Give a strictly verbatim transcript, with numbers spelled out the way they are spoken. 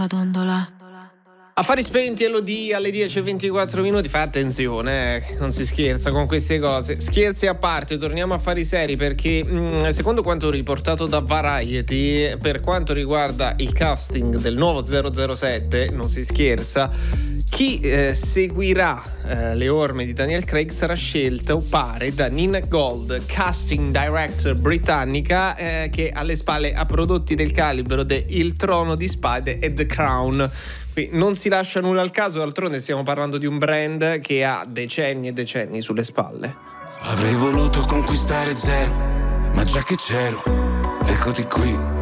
Dondola. Affari spenti, Elodie alle dieci e ventiquattro minuti. Fa attenzione, eh, non si scherza con queste cose. Scherzi a parte, torniamo a affari seri perché mh, secondo quanto riportato da Variety, per quanto riguarda il casting del nuovo zero zero sette, non si scherza, chi eh, seguirà eh, le orme di Daniel Craig sarà scelto, pare, da Nina Gold, casting director britannica, eh, che alle spalle ha prodotti del calibro de Il Trono di Spade e The Crown. Qui non si lascia nulla al caso, d'altronde stiamo parlando di un brand che ha decenni e decenni sulle spalle. Avrei voluto conquistare zero, ma già che c'ero, eccoti qui.